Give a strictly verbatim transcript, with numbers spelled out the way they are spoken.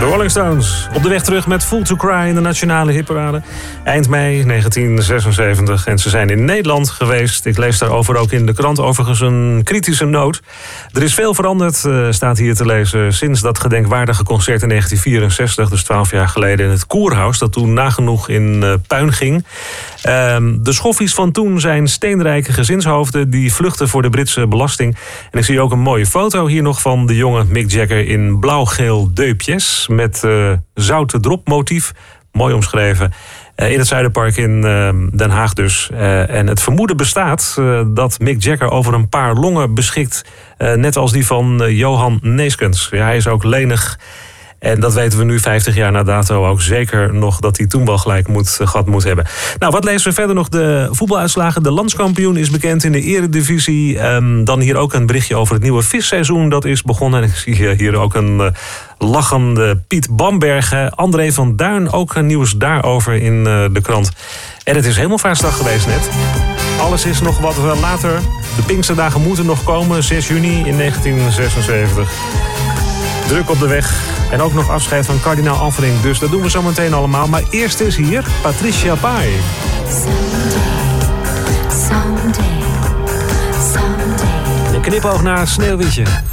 De Rolling Stones op de weg terug met Fool to Cry in de nationale hitparade. Eind mei negentien zesenzeventig. En ze zijn in Nederland geweest. Ik lees daarover ook in de krant overigens een kritische noot. Er is veel veranderd, uh, staat hier te lezen, sinds dat gedenkwaardige concert in negentien vierenzestig, dus twaalf jaar geleden, in het Koerhuis, dat toen nagenoeg in uh, puin ging. Uh, de schoffies van toen zijn steenrijke gezinshoofden die vluchten voor de Britse belasting. En ik zie ook een mooie foto hier nog van de jonge Mick Jagger in blauw-geel deux pièces met uh, zoute drop motief. Mooi omschreven. Uh, in het Zuiderpark in uh, Den Haag dus. Uh, en het vermoeden bestaat uh, dat Mick Jagger over een paar longen beschikt. Uh, net als die van uh, Johan Neeskens. Ja, hij is ook lenig. En dat weten we nu vijftig jaar na dato ook zeker nog, dat hij toen wel gelijk moet, gehad moet hebben. Nou, wat lezen we verder nog? De voetbaluitslagen. De landskampioen is bekend in de eredivisie. Um, dan hier ook een berichtje over het nieuwe visseizoen. Dat is begonnen. En ik zie hier ook een uh, lachende Piet Bambergen. André van Duin, ook een nieuws daarover in uh, de krant. En het is Hemelvaartsdag geweest net. Alles is nog wat later. De Pinksterdagen moeten nog komen. zes juni in negentien zesenzeventig. Druk op de weg. En ook nog afscheid van kardinaal Alfring. Dus dat doen we zo meteen allemaal. Maar eerst is hier Patricia Pai. Een knipoog naar Sneeuwwitje.